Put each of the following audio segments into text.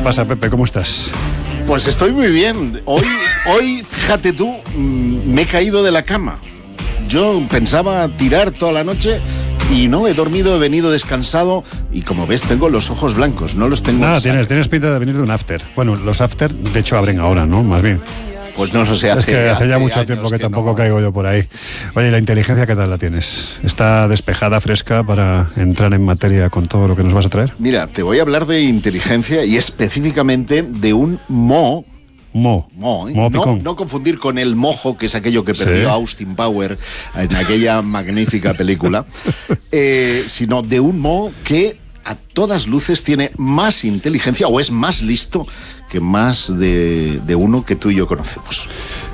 pasa, Pepe? ¿Cómo estás? Pues estoy muy bien. Hoy, fíjate tú, me he caído de la cama. Yo pensaba tirar toda la noche y no, he dormido, he venido descansado y como ves tengo los ojos blancos, no los tengo... Nada, tienes pinta de venir de un after. Bueno, los after de hecho abren ahora, ¿no? Más bien. Pues no sé, es que hace ya mucho tiempo que tampoco caigo yo por ahí. Oye, ¿la inteligencia qué tal la tienes? ¿Está despejada, fresca para entrar en materia con todo lo que nos vas a traer? Mira, te voy a hablar de inteligencia y específicamente de un moho. No confundir con el mojo, que es aquello que perdió Austin Power en aquella magnífica película, sino de un moho que a todas luces tiene más inteligencia o es más listo que más de uno que tú y yo conocemos.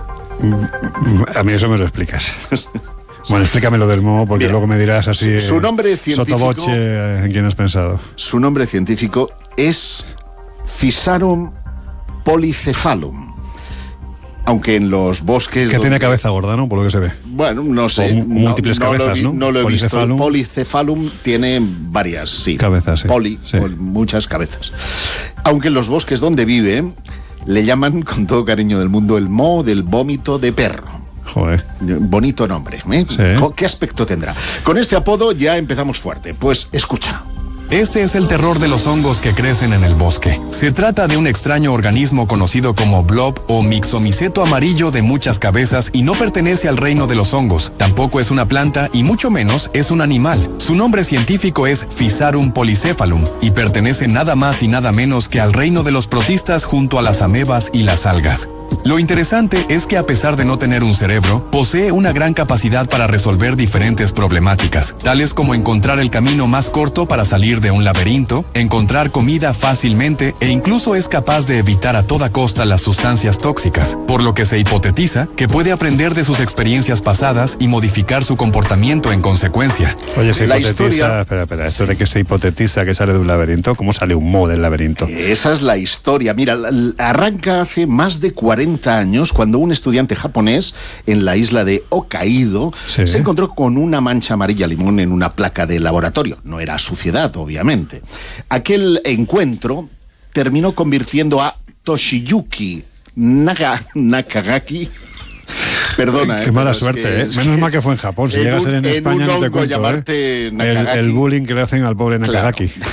A mí eso me lo explicas. Bueno, explícame lo del moho, porque luego me dirás así... Su nombre científico... Sotoboche, ¿en quién has pensado? Su nombre científico es Physarum polycephalum. Aunque en los bosques... Que tiene cabeza gorda, ¿no? Por lo que se ve. Bueno, no sé. Múltiples cabezas, ¿no? No lo he visto. El Polycephalum tiene varias, sí. Cabezas, sí. Muchas cabezas. Aunque en los bosques donde vive, le llaman con todo cariño del mundo el moho del vómito de perro. Joder. Bonito nombre, ¿eh? Sí. ¿Qué aspecto tendrá? Con este apodo ya empezamos fuerte. Pues escucha. Este es el terror de los hongos que crecen en el bosque. Se trata de un extraño organismo conocido como blob o mixomiceto amarillo de muchas cabezas y no pertenece al reino de los hongos. Tampoco es una planta y mucho menos es un animal. Su nombre científico es Physarum polycephalum y pertenece nada más y nada menos que al reino de los protistas junto a las amebas y las algas. Lo interesante es que a pesar de no tener un cerebro, posee una gran capacidad para resolver diferentes problemáticas, tales como encontrar el camino más corto para salir de un laberinto, encontrar comida fácilmente e incluso es capaz de evitar a toda costa las sustancias tóxicas, por lo que se hipotetiza que puede aprender de sus experiencias pasadas y modificar su comportamiento en consecuencia. Oye, se hipotetiza... Espera, esto de que se hipotetiza que sale de un laberinto, ¿cómo sale un moho del laberinto? Esa es la historia. Mira, arranca hace más de 40 años cuando un estudiante japonés en la isla de Hokkaido se encontró con una mancha amarilla limón en una placa de laboratorio. No era suciedad, obviamente. Aquel encuentro terminó convirtiendo a Toshiyuki Nakagaki... Perdona. Qué mala suerte, ¿eh? Menos mal que fue en Japón. Si llega a ser en España no te cuento, el bullying que le hacen al pobre Nakagaki. Claro.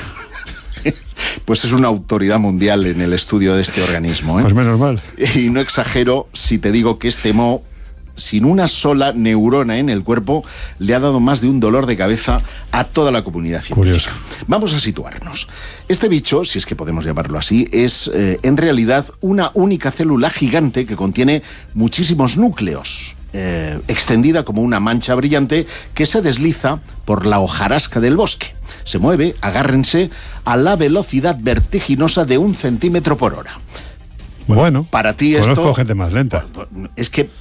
Pues es una autoridad mundial en el estudio de este organismo, ¿eh? Pues menos mal. Y no exagero si te digo que este moho, sin una sola neurona en el cuerpo, le ha dado más de un dolor de cabeza a toda la comunidad científica. Curioso. Vamos a situarnos. Este bicho, si es que podemos llamarlo así, es en realidad una única célula gigante que contiene muchísimos núcleos. Extendida como una mancha brillante que se desliza por la hojarasca del bosque. Se mueve, agárrense, a la velocidad vertiginosa de 1 centímetro por hora. Bueno, para ti conozco gente más lenta. Es que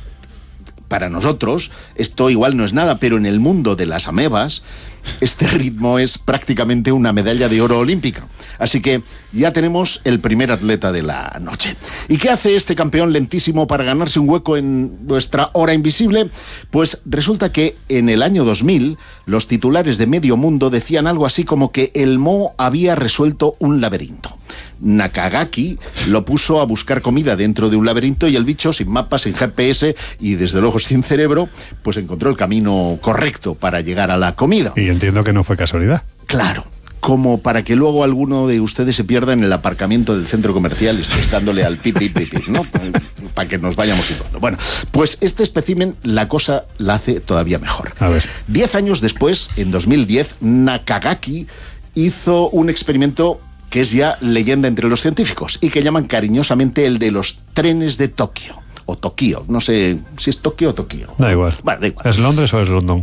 para nosotros esto igual no es nada, pero en el mundo de las amebas este ritmo es prácticamente una medalla de oro olímpica. Así que ya tenemos el primer atleta de la noche. ¿Y qué hace este campeón lentísimo para ganarse un hueco en nuestra hora invisible? Pues resulta que en el año 2000 los titulares de Medio Mundo decían algo así como que el moho había resuelto un laberinto. Nakagaki lo puso a buscar comida dentro de un laberinto y el bicho, sin mapas, sin GPS y desde luego sin cerebro, pues encontró el camino correcto para llegar a la comida. Y entiendo que no fue casualidad. Claro, como para que luego alguno de ustedes se pierda en el aparcamiento del centro comercial y estés dándole al pipi, ¿no? Para que nos vayamos situando. Bueno, pues este espécimen la cosa la hace todavía mejor. A ver. 10 años después, en 2010, Nakagaki hizo un experimento que es ya leyenda entre los científicos y que llaman cariñosamente el de los trenes de Tokio. O Tokio, no sé si es Tokio o Tokio. Da igual. Bueno, da igual. ¿Es Londres o es London?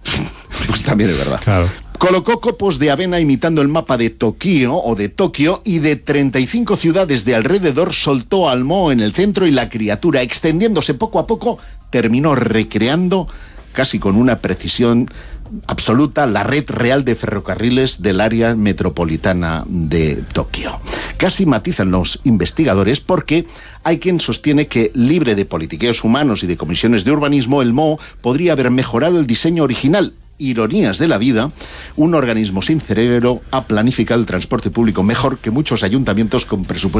Pues también es verdad. Claro. Colocó copos de avena imitando el mapa de Tokio o de Tokio y de 35 ciudades de alrededor soltó al moho en el centro y la criatura, extendiéndose poco a poco, terminó recreando casi con una precisión absoluta la red real de ferrocarriles del área metropolitana de Tokio. Casi matizan los investigadores porque hay quien sostiene que, libre de politiqueos humanos y de comisiones de urbanismo, el moho podría haber mejorado el diseño original. Ironías de la vida, un organismo sin cerebro ha planificado el transporte público mejor que muchos ayuntamientos con presupuesto